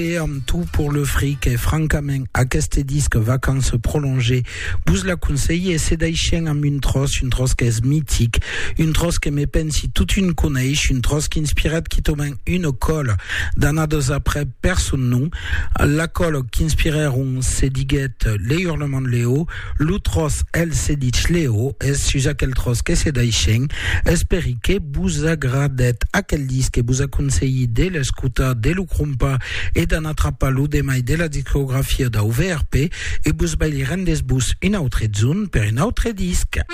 Et tout pour le fric et francament à aquest disque vacances prolongées vous la conseillez c'est d'aïchen amb une trosse qui est mythique, une trosse que me pensi toute une connaisse, une trosse qui inspirait qui tombe une colle d'années après personne non la colle qui inspireront c'est diguette les hurlements de Léo l'outrosse elle c'est dit Léo et suja quelle trosse que c'est d'aïchen espère que vous agradet à quel disque vous a conseillé dès l'escuta dès le crumpa et d'en attraper l'eau des mailles de la discographie d'AUVRP et vous baillez rendes bus une autre zone per une autre disque.